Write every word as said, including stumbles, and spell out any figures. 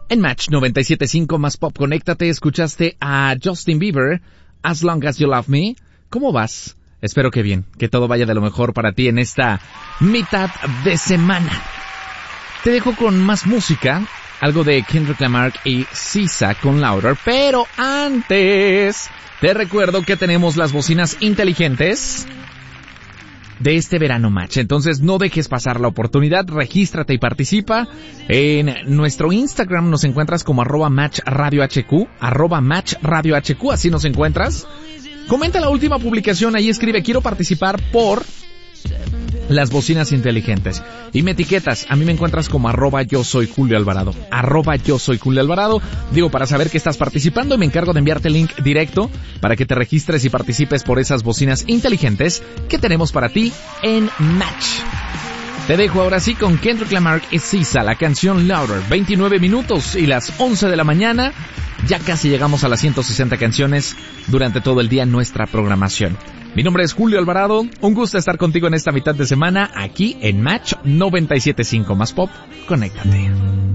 En Match noventa y siete punto cinco más Pop, conéctate, escuchaste a Justin Bieber, As Long As You Love Me. ¿Cómo vas? Espero que bien, que todo vaya de lo mejor para ti en esta mitad de semana. Te dejo con más música, algo de Kendrick Lamar y S Z A con Louder, pero antes te recuerdo que tenemos las bocinas inteligentes de este verano Match. Entonces no dejes pasar la oportunidad, regístrate y participa. En nuestro Instagram nos encuentras como arroba Match Radio H Q, arroba Match Radio H Q, así nos encuentras. Comenta la última publicación, ahí escribe quiero participar por las bocinas inteligentes y me etiquetas. A mí me encuentras como arroba yo soy Julio Alvarado, arroba yo soy Julio Alvarado, digo, para saber que estás participando, y me encargo de enviarte el link directo para que te registres y participes por esas bocinas inteligentes que tenemos para ti en Match. Te dejo ahora sí con Kendrick Lamar y S Z A, la canción Louder. Veintinueve minutos y las once de la mañana, ya casi llegamos a las ciento sesenta canciones durante todo el día en nuestra programación. Mi nombre es Julio Alvarado, un gusto estar contigo en esta mitad de semana aquí en Match noventa y siete punto cinco más Pop. Conéctate.